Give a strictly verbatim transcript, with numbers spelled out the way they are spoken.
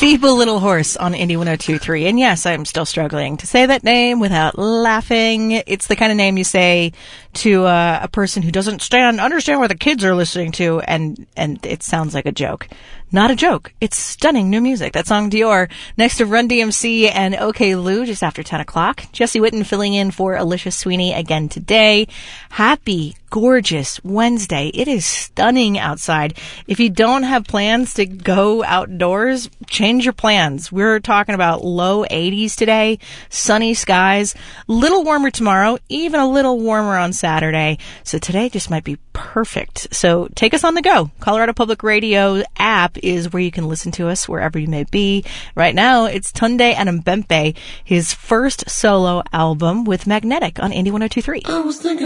Feeble Little Horse on Indie one oh two point three. And yes, I'm still struggling to say that name without laughing. It's the kind of name you say to uh, a person who doesn't stand, understand what the kids are listening to, and, and it sounds like a joke. Not a joke. It's stunning new music. That song, Dior. Next to Run D M C and OK Lou, just after ten o'clock. Jesse Witten filling in for Alicia Sweeney again today. Happy, gorgeous Wednesday. It is stunning outside. If you don't have plans to go outdoors, change your plans. We're talking about low eighties today, sunny skies, little warmer tomorrow, even a little warmer on Saturday. So today just might be perfect. So take us on the go. Colorado Public Radio app is where you can listen to us wherever you may be. Right now, it's Tunde Anambempe, his first solo album with Magnetic on Indie one oh two point three. I was thinking